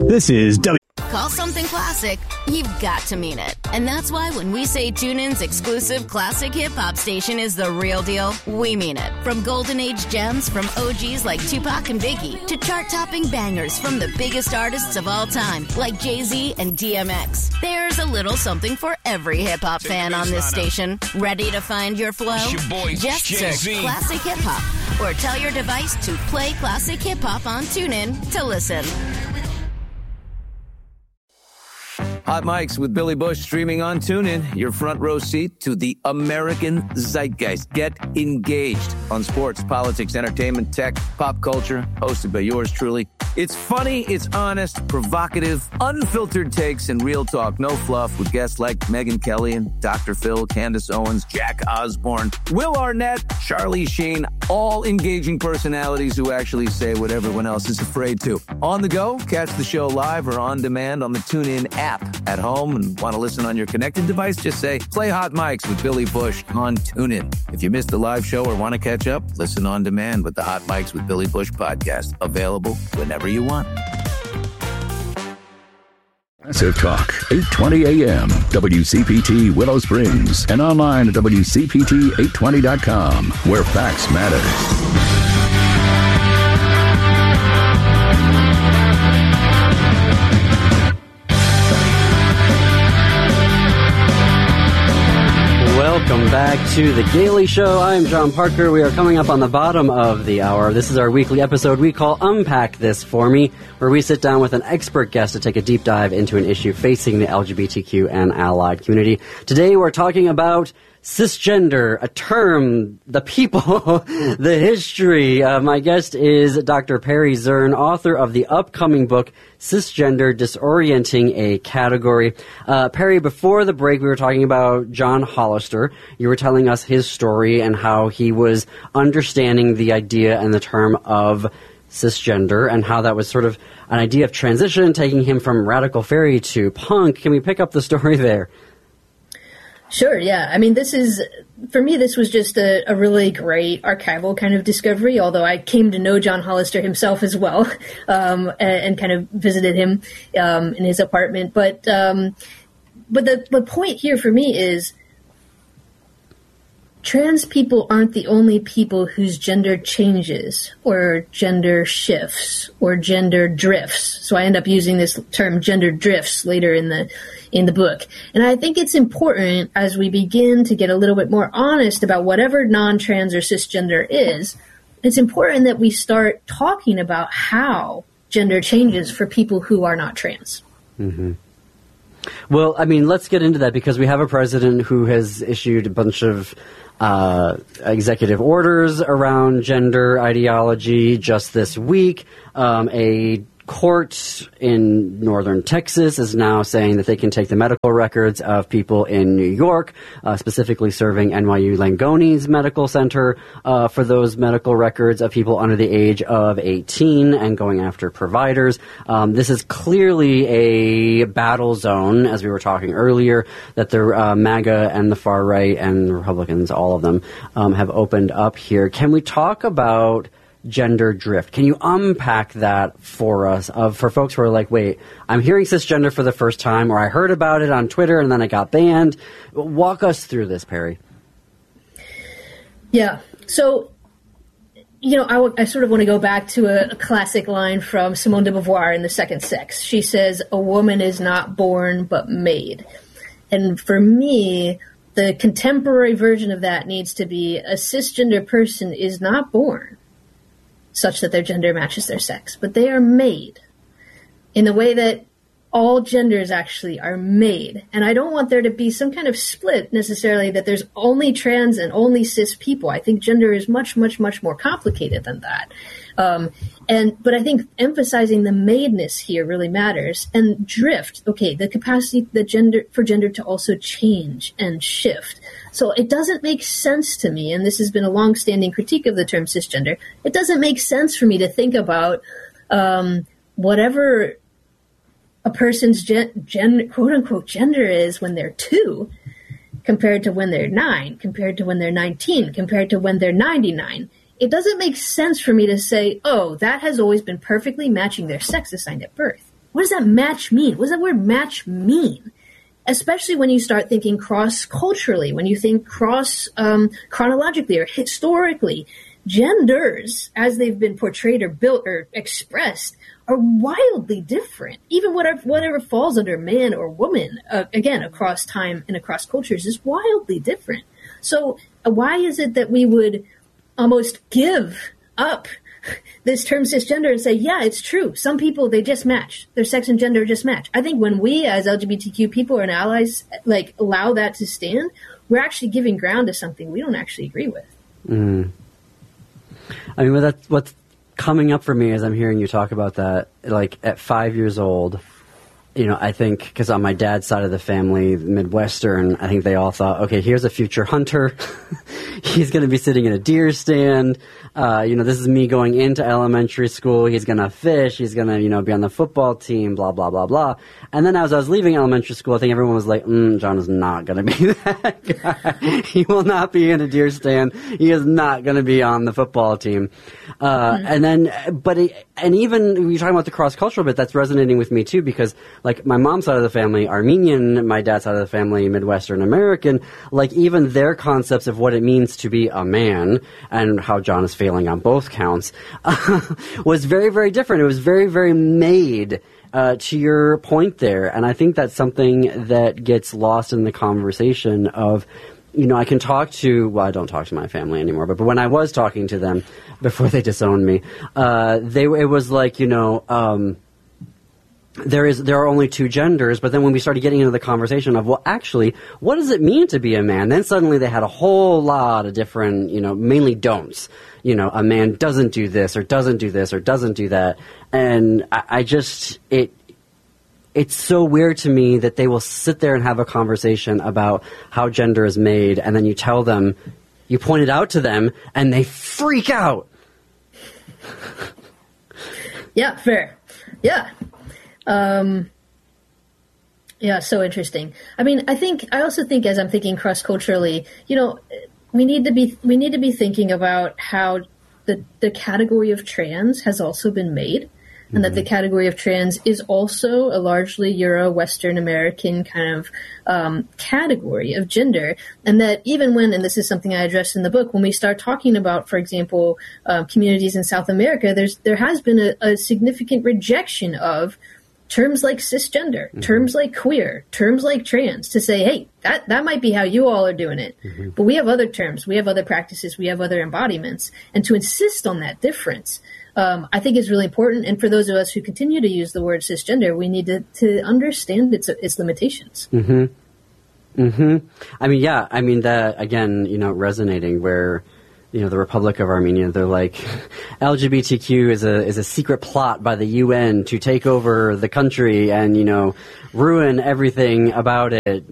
This is Call something classic, you've got to mean it. And that's why when we say TuneIn's exclusive classic hip-hop station is the real deal, we mean it. From golden age gems from OGs like Tupac and Biggie to chart-topping bangers from the biggest artists of all time like Jay-Z and DMX. There's a little something for every hip-hop fan on this station. Ready to find your flow? Just search Classic Hip-Hop or tell your device to play Classic Hip-Hop on TuneIn to listen. Hot Mics with Billy Bush streaming on TuneIn. Your front row seat to the American zeitgeist. Get engaged on sports, politics, entertainment, tech, pop culture. Hosted by yours truly. It's funny, it's honest, provocative, unfiltered takes, and real talk. No fluff with guests like Megyn Kelly and Dr. Phil, Candace Owens, Jack Osborne, Will Arnett, Charlie Sheen. All engaging personalities who actually say what everyone else is afraid to. On the go, catch the show live or on demand on the TuneIn app. At home and want to listen on your connected device, just say, play Hot Mics with Billy Bush on TuneIn. If you missed the live show or want to catch up, listen on demand with the Hot Mics with Billy Bush podcast. Available whenever you want. Massive Talk, 820 AM, WCPT Willow Springs, and online at WCPT820.com, where facts matter. Welcome back to The Gaily Show. I'm John Parker. We are coming up on the bottom of the hour. This is our weekly episode we call Unpack This For Me, where we sit down with an expert guest to take a deep dive into an issue facing the LGBTQ and allied community. Today we're talking about cisgender, a term, the people, the history. My guest is Dr. Perry Zurn, author of the upcoming book, Cisgender, Disorienting a Category. Perry, before the break, we were talking about John Hollister. You were telling us his story and how he was understanding the idea and the term of cisgender and how that was sort of an idea of transition, taking him from radical fairy to punk. Can we pick up the story there? Sure, yeah. I mean, for me, this was just a really great archival kind of discovery, although I came to know John Hollister himself as well, and kind of visited him in his apartment. But the point here for me is trans people aren't the only people whose gender changes or gender shifts or gender drifts. So I end up using this term gender drifts later in the book. And I think it's important as we begin to get a little bit more honest about whatever non-trans or cisgender is, it's important that we start talking about how gender changes for people who are not trans. Mm-hmm. Well, I mean, let's get into that because we have a president who has issued a bunch of executive orders around gender ideology just this week. A court in northern Texas is now saying that they can take the medical records of people in New York, specifically serving NYU Langone's medical center for those medical records of people under the age of 18 and going after providers. This is clearly a battle zone, as we were talking earlier, that the MAGA and the far right and the Republicans, all of them, have opened up here. Can we talk about gender drift? Can you unpack that for us, for folks who are like, wait, I'm hearing cisgender for the first time, or I heard about it on Twitter and then I got banned. Walk us through this, Perry. Yeah. So, I sort of want to go back to a classic line from Simone de Beauvoir in The Second Sex. She says, "A woman is not born but made." And for me, the contemporary version of that needs to be a cisgender person is not born such that their gender matches their sex, but they are made in the way that all genders actually are made. And I don't want there to be some kind of split necessarily that there's only trans and only cis people. I think gender is much, much, much more complicated than that. But I think emphasizing the madeness here really matters. And drift, okay, the capacity for gender to also change and shift. So it doesn't make sense to me, and this has been a long-standing critique of the term cisgender, it doesn't make sense for me to think about whatever a person's quote-unquote gender is when they're 2 compared to when they're 9, compared to when they're 19, compared to when they're 99. It doesn't make sense for me to say, oh, that has always been perfectly matching their sex assigned at birth. what does that match mean? What does that word match mean? Especially when you start thinking cross-culturally, when you think chronologically or historically. Genders, as they've been portrayed or built or expressed, are wildly different. Even whatever falls under man or woman, again, across time and across cultures, is wildly different. So why is it that we would almost give up this term cisgender and say, yeah, it's true. Some people, they just match. Their sex and gender just match. I think when we as LGBTQ people and allies allow that to stand, we're actually giving ground to something we don't actually agree with. Mm. I mean, what's coming up for me as I'm hearing you talk about that, at 5 years old, I think, because on my dad's side of the family, Midwestern, I think they all thought, okay, here's a future hunter. He's going to be sitting in a deer stand. This is me going into elementary school. He's going to fish. He's going to, be on the football team, blah, blah, blah, blah. And then as I was leaving elementary school, I think everyone was like, John is not going to be that guy. He will not be in a deer stand. He is not going to be on the football team. And even you're talking about the cross-cultural bit, that's resonating with me too, because my mom's side of the family, Armenian, my dad's side of the family, Midwestern American, even their concepts of what it means to be a man and how John is failing on both counts was very, very different. It was very, very made to your point there. And I think that's something that gets lost in the conversation of, I can talk to, I don't talk to my family anymore, but when I was talking to them before they disowned me, it was there are only two genders, but then when we started getting into the conversation of, well, actually, what does it mean to be a man? Then suddenly they had a whole lot of different, mainly don'ts. A man doesn't do this or doesn't do this or doesn't do that. And it's so weird to me that they will sit there and have a conversation about how gender is made, and then you tell them, you point it out to them, and they freak out. Yeah, fair. Yeah. So interesting. I mean, I also think as I'm thinking cross-culturally, we need to be thinking about how the category of trans has also been made, and that the category of trans is also a largely Euro-Western American kind of category of gender, and that even when, and this is something I addressed in the book, when we start talking about, for example, communities in South America, there has been a significant rejection of terms like cisgender, terms like queer, terms like trans, to say, hey, that might be how you all are doing it. But we have other terms, we have other practices, we have other embodiments. And to insist on that difference, I think is really important. And for those of us who continue to use the word cisgender, we need to understand its limitations. I mean, that, again, resonating where, the Republic of Armenia, they're like, LGBTQ is a secret plot by the UN to take over the country and, ruin everything about it,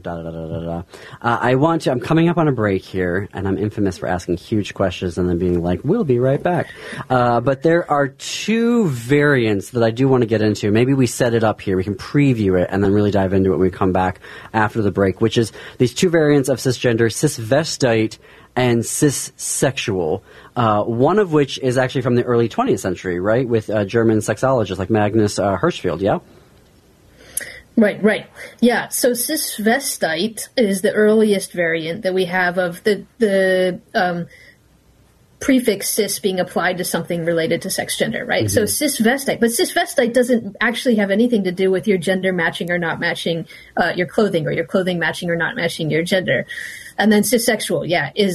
I'm coming up on a break here, and I'm infamous for asking huge questions and then being like, we'll be right back. But there are two variants that I do want to get into. Maybe we set it up here. We can preview it and then really dive into it when we come back after the break, which is these two variants of cisgender, cisvestite and cissexual, one of which is actually from the early 20th century, right, with German sexologists like Magnus Hirschfeld, yeah? Right. Yeah, so cisvestite is the earliest variant that we have of the prefix cis being applied to something related to sex gender, right? So cisvestite, but cisvestite doesn't actually have anything to do with your gender matching or not matching your clothing, or your clothing matching or not matching your gender. And then cissexual,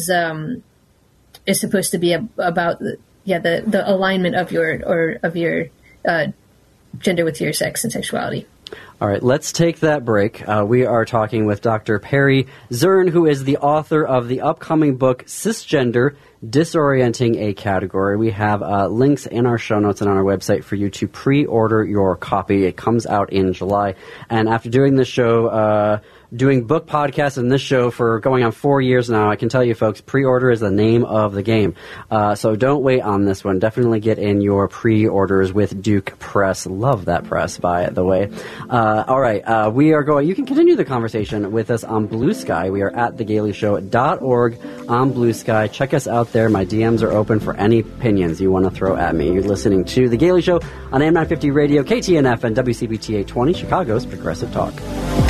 is supposed to be about the alignment of your gender with your sex and sexuality. All right, let's take that break. We are talking with Dr. Perry Zurn, who is the author of the upcoming book, Cisgender, Disorienting a Category. We have links in our show notes and on our website for you to pre-order your copy. It comes out in July. And after doing this show, doing book podcasts and this show for going on 4 years now, I can tell you folks, pre-order is the name of the game. So don't wait on this one. Definitely get in your pre-orders with Duke Press. Love that press, by the way. All right, we are going. You can continue the conversation with us on Blue Sky. We are at thegailyshow.org on Blue Sky. Check us out there. My DMs are open for any opinions you want to throw at me. You're listening to The Gailey Show on AM 950 Radio, KTNF, and WCPT 820, Chicago's Progressive Talk.